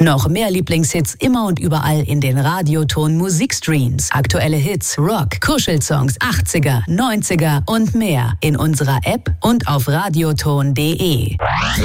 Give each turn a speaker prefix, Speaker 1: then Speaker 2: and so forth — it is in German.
Speaker 1: Noch mehr Lieblingshits immer und überall in den Radioton Musikstreams. Aktuelle Hits, Rock, Kuschelsongs, 80er, 90er und mehr in unserer App und auf radioton.de.